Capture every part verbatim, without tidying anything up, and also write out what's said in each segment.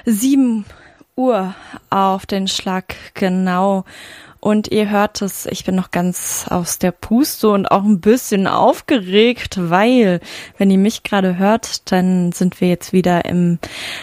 sieben Uhr auf den Schlag genau. Und ihr hört es, ich bin noch ganz aus der Puste und auch ein bisschen aufgeregt, weil, wenn ihr mich gerade hört, dann sind wir jetzt wieder im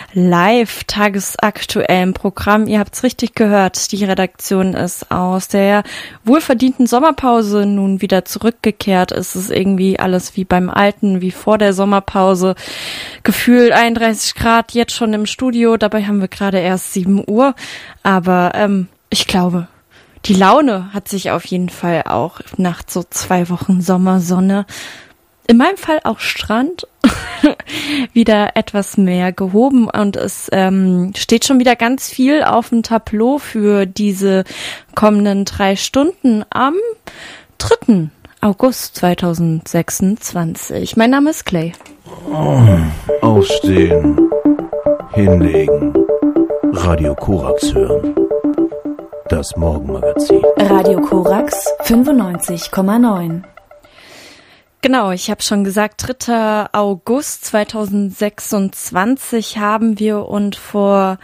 live-tagesaktuellen Programm. Ihr habt es richtig gehört, die Redaktion ist aus der wohlverdienten Sommerpause nun wieder zurückgekehrt. Es ist irgendwie alles wie beim Alten, wie vor der Sommerpause. Gefühlt einunddreißig Grad jetzt schon im Studio, dabei haben wir gerade erst sieben Uhr. Aber ähm, ich glaube, die Laune hat sich auf jeden Fall auch nach so zwei Wochen Sommersonne, in meinem Fall auch Strand, wieder etwas mehr gehoben. Und es ähm, steht schon wieder ganz viel auf dem Tableau für diese kommenden drei Stunden am dritten August zweitausendsechsundzwanzig. Mein Name ist Clay. Oh, aufstehen, hinlegen, Radio Korax hören. Das Morgenmagazin. Radio Korax fünfundneunzig Komma neun. Genau, ich habe schon gesagt, dritter August zweitausendsechsundzwanzig haben wir, und vor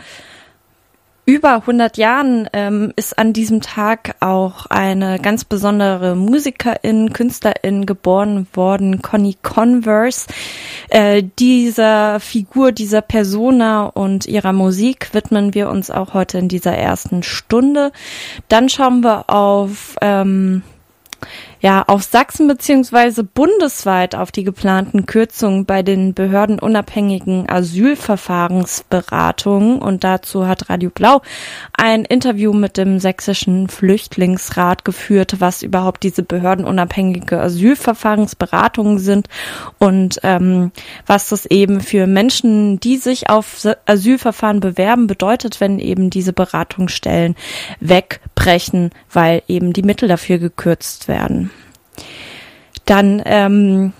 über hundert Jahren ähm, ist an diesem Tag auch eine ganz besondere Musikerin, Künstlerin geboren worden, Connie Converse. Äh, dieser Figur, dieser Persona und ihrer Musik widmen wir uns auch heute in dieser ersten Stunde. Dann schauen wir auf ähm, ja, auf Sachsen beziehungsweise bundesweit auf die geplanten Kürzungen bei den behördenunabhängigen Asylverfahrensberatungen. Und dazu hat Radio Blau ein Interview mit dem Sächsischen Flüchtlingsrat geführt, was überhaupt diese behördenunabhängige Asylverfahrensberatungen sind und ähm, was das eben für Menschen, die sich auf Asylverfahren bewerben, bedeutet, wenn eben diese Beratungsstellen wegbrechen, weil eben die Mittel dafür gekürzt werden. Dann ähm,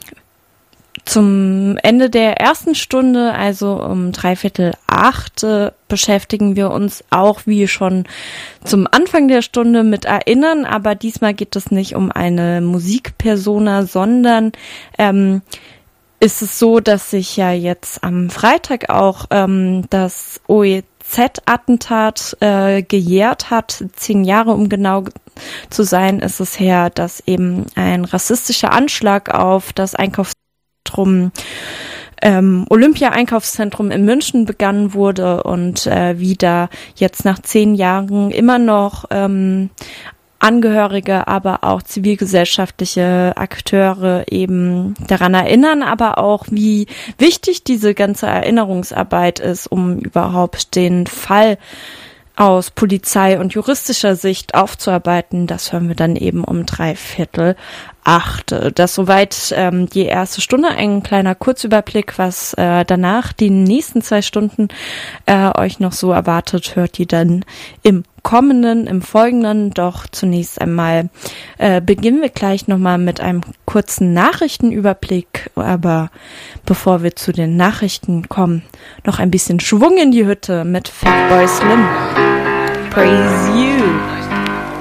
zum Ende der ersten Stunde, also um dreiviertel acht, äh, beschäftigen wir uns auch wie schon zum Anfang der Stunde mit Erinnern, aber diesmal geht es nicht um eine Musikpersona, sondern ähm, ist es so, dass sich ja jetzt am Freitag auch ähm, das O E Z-Attentat äh, gejährt hat. Zehn Jahre, um genau zu sein, ist es her, dass eben ein rassistischer Anschlag auf das Einkaufszentrum ähm, Olympia-Einkaufszentrum in München begangen wurde und äh, wieder jetzt nach zehn Jahren immer noch ähm, Angehörige, aber auch zivilgesellschaftliche Akteure eben daran erinnern, aber auch wie wichtig diese ganze Erinnerungsarbeit ist, um überhaupt den Fall aus Polizei- und juristischer Sicht aufzuarbeiten. Das hören wir dann eben um dreiviertel acht. Das soweit ähm, die erste Stunde, ein kleiner Kurzüberblick, was äh, danach die nächsten zwei Stunden äh, euch noch so erwartet, hört ihr dann im kommenden, im folgenden. Doch zunächst einmal äh, beginnen wir gleich nochmal mit einem kurzen Nachrichtenüberblick. Aber bevor wir zu den Nachrichten kommen, noch ein bisschen Schwung in die Hütte mit Fatboy Slim. Praise you.